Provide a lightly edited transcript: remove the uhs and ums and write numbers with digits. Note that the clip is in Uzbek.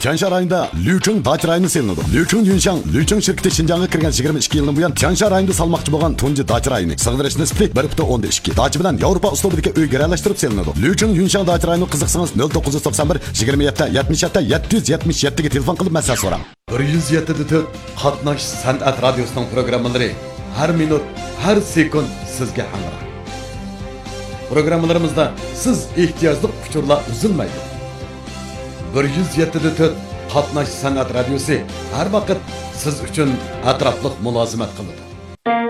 Tianshan rayonida Liucheng dacha rayoni selinadi. Liucheng Yunshang, Liucheng shirkati Xinjiangga kirgan 22 yildan buyon Tianshan rayonida salmoqchi bo'lgan tunji dacha rayoni. Sig'dirish nisbati 1.12. Dacha bilan Yevropa uslubidagi uy garalashtirib selinadi. Liucheng Yunshang dacha rayoni qiziqsangiz 0991 27 77 777 ga telefon qilib masala so'rang. 107.4 Qatnash san'at radiosining programmalari har minut, har sekund sizga hamroh. Programmalarimizda siz ehtiyojli uchurlar uzilmaydi. 107.4 Qatnash san'at radiosi har vaqt siz uchun atrofliq mulozimat qiladi.